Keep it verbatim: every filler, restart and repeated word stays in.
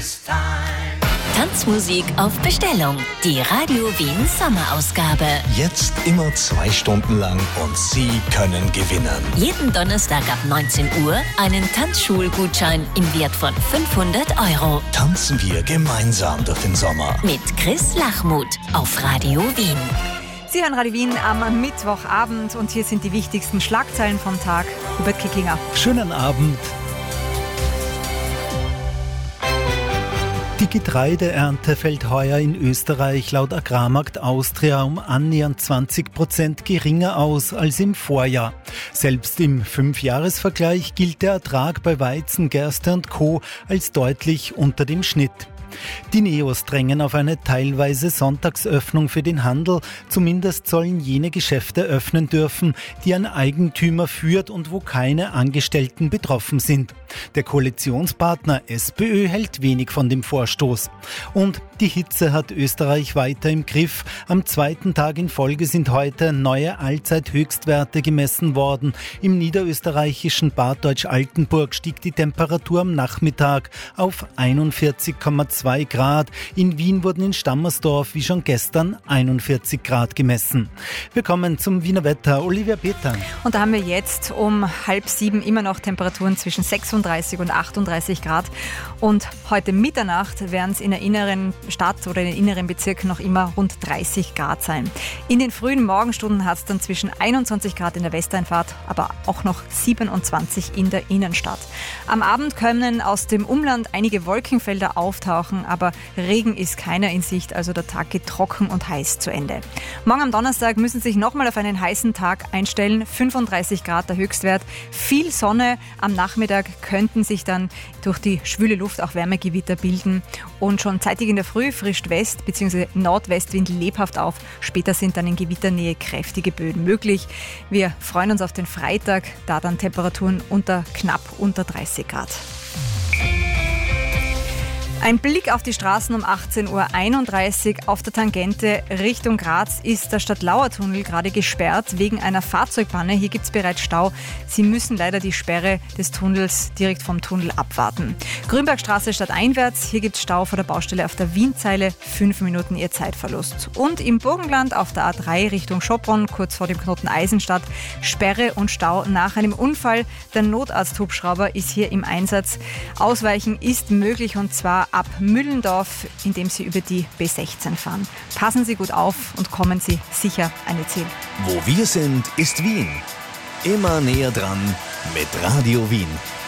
Tanzmusik auf Bestellung. Die Radio Wien Sommerausgabe. Jetzt immer zwei Stunden lang und Sie können gewinnen. Jeden Donnerstag ab neunzehn Uhr einen Tanzschulgutschein im Wert von fünfhundert Euro. Tanzen wir gemeinsam durch den Sommer. Mit Chris Lachmuth auf Radio Wien. Sie hören Radio Wien am Mittwochabend und hier sind die wichtigsten Schlagzeilen vom Tag. Hubert Kicklinger. Schönen Abend. Die Getreideernte fällt heuer in Österreich laut Agrarmarkt Austria um annähernd zwanzig Prozent geringer aus als im Vorjahr. Selbst im Fünfjahresvergleich gilt der Ertrag bei Weizen, Gerste und Co. als deutlich unter dem Schnitt. Die Neos drängen auf eine teilweise Sonntagsöffnung für den Handel. Zumindest sollen jene Geschäfte öffnen dürfen, die ein Eigentümer führt und wo keine Angestellten betroffen sind. Der Koalitionspartner SPÖ hält wenig von dem Vorstoß. Und die Hitze hat Österreich weiter im Griff. Am zweiten Tag in Folge sind heute neue Allzeithöchstwerte gemessen worden. Im niederösterreichischen Bad Deutsch-Altenburg stieg die Temperatur am Nachmittag auf einundvierzig Komma zwei Grad. In Wien wurden in Stammersdorf wie schon gestern einundvierzig Grad gemessen. Wir kommen zum Wiener Wetter. Olivia Peter. Und da haben wir jetzt um halb sieben immer noch Temperaturen zwischen sechsunddreißig und achtunddreißig Grad. Und heute Mitternacht werden es in der inneren Stadt oder in den inneren Bezirken noch immer rund dreißig Grad sein. In den frühen Morgenstunden hat es dann zwischen einundzwanzig Grad in der Westeinfahrt, aber auch noch siebenundzwanzig in der Innenstadt. Am Abend können aus dem Umland einige Wolkenfelder auftauchen, aber Regen ist keiner in Sicht, also der Tag geht trocken und heiß zu Ende. Morgen am Donnerstag müssen Sie sich nochmal auf einen heißen Tag einstellen, fünfunddreißig Grad der Höchstwert, viel Sonne, am Nachmittag könnten sich dann durch die schwüle Luft auch Wärmegewitter bilden und schon zeitig in der Früh frischt West- bzw. Nordwestwind lebhaft auf, später sind dann in Gewitternähe kräftige Böen möglich. Wir freuen uns auf den Freitag, da dann Temperaturen unter knapp unter dreißig Grad. Ein Blick auf die Straßen um achtzehn Uhr einunddreißig. Auf der Tangente Richtung Graz ist der Stadtlauer-Tunnel gerade gesperrt wegen einer Fahrzeugpanne. Hier gibt es bereits Stau. Sie müssen leider die Sperre des Tunnels direkt vom Tunnel abwarten. Grünbergstraße stadteinwärts. Hier gibt es Stau vor der Baustelle auf der Wienzeile. Fünf Minuten Ihr Zeitverlust. Und im Burgenland auf der A drei Richtung Schopron, kurz vor dem Knoten Eisenstadt, Sperre und Stau nach einem Unfall. Der Notarzthubschrauber ist hier im Einsatz. Ausweichen ist möglich und zwar ab Müllendorf, indem Sie über die B sechzehn fahren. Passen Sie gut auf und kommen Sie sicher an Ihr Ziel. Wo wir sind, ist Wien. Immer näher dran mit Radio Wien.